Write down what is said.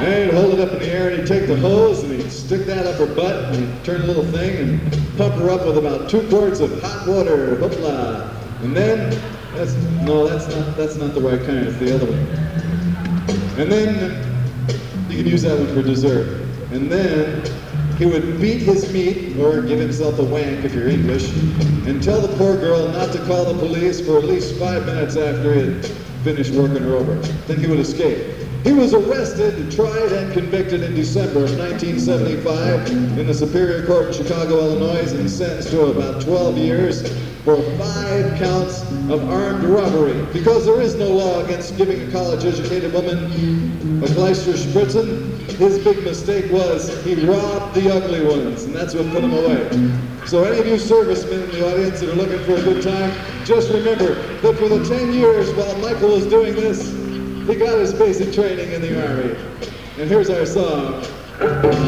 And he'd hold it up in the air, and he'd take the hose, and he'd stick that up her butt, and he'd turn a little thing, and pump her up with about 2 quarts of hot water, hoopla. And then, that's not the right kind, it's the other one. And then, you can use that one for dessert. And then, he would beat his meat, or give himself a wank if you're English, and tell the poor girl not to call the police for at least 5 minutes after he had finished working her over. Then he would escape. He was arrested, tried, and convicted in December of 1975 in the Superior Court in Chicago, Illinois, and sentenced to about 12 years for 5 counts of armed robbery. Because there is no law against giving a college-educated woman a Gleister Spritzen, his big mistake was he robbed the ugly ones, and that's what put him away. So any of you servicemen in the audience that are looking for a good time, just remember that for the 10 years while Michael was doing this, he got his basic training in the Army. And here's our song.